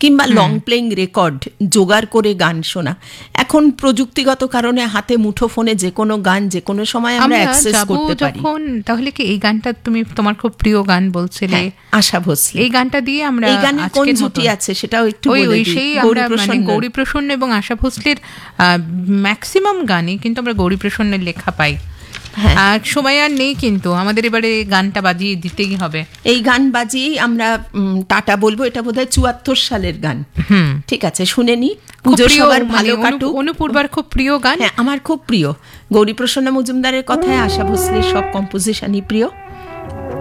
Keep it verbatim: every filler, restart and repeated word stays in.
কিংবা long playing record জোগাড় করে গান শোনা। এখন প্রযুক্তিগত কারণে হাতে মুঠো ফোনে যে কোনো গান যে কোনো সময় আমরা অ্যাক্সেস করতে পারি। তাহলে কি এই গানটা তুমি তোমার খুব প্রিয় গান বলছিলে, আশা ভোসলে, এই গানটা দিয়ে আমরা এই গানের কোন জুটি আছে সেটাও একটু বলে দিই। সেই আমরা মানে গৌরীপ্রসন্ন এবং আশা ভোসলের ম্যাক্সিমাম গানই কিন্তু আমরা গৌরীপ্রসন্নের লেখা পাই। আর সময় আর নেই, কিন্তু আমাদের এবারে গানটা বাজিয়ে দিতেই হবে। এই গান বাজিয়েই আমরা টাটা বলবো। এটা বোধহয় চুয়াত্তর সালের গান। ঠিক আছে, শুনে নি। পুজো সবার ভালো কাটুক। অনুপূর্বার খুব প্রিয় গান। হ্যাঁ, আমার খুব প্রিয়। গৌরীপ্রসন্ন মজুমদারের কথায় আশা ভোসলের সব কম্পোজিশনই প্রিয়।